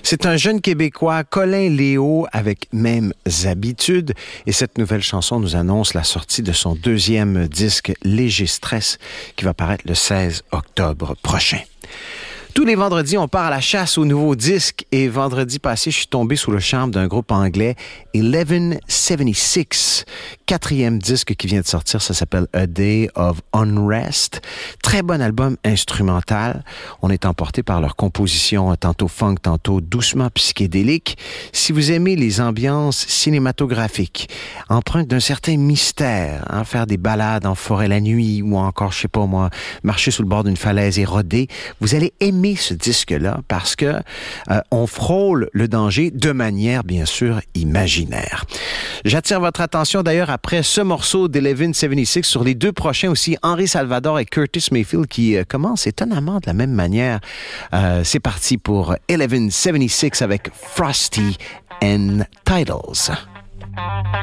C'est un jeune Québécois, Colin Léo, avec Mêmes habitudes. Et cette nouvelle chanson nous annonce la sortie de son deuxième disque, Léger Stress, qui va paraître le 16 octobre prochain. Tous les vendredis, on part à la chasse aux nouveaux disques et vendredi passé, je suis tombé sous le charme d'un groupe anglais, 1176, quatrième disque qui vient de sortir, ça s'appelle A Day of Unrest. Très bon album instrumental. On est emporté par leur composition, tantôt funk, tantôt doucement psychédélique. Si vous aimez les ambiances cinématographiques, empreintes d'un certain mystère, faire des balades en forêt la nuit ou encore, je sais pas moi, marcher sous le bord d'une falaise et rôder, vous allez aimer ce disque-là parce que on frôle le danger de manière, bien sûr, imaginaire. J'attire votre attention d'ailleurs après ce morceau d'1176 sur les deux prochains aussi, Henri Salvador et Curtis Mayfield qui commencent étonnamment de la même manière. C'est parti pour 1176 avec Frosty and Titles.